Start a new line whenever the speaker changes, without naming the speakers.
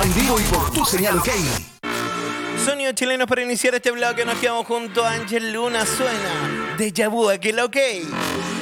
En vivo y por tu señal OK.
Sonidos chilenos para iniciar este bloque. Nos quedamos junto a Ángel Luna. Suena Deja Vu, aquí la OK.